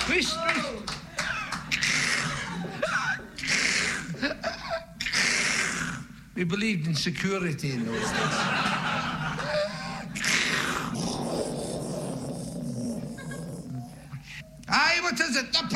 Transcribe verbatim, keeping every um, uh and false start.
Whist, whist. We believed in security in those days. Aye, what is it? The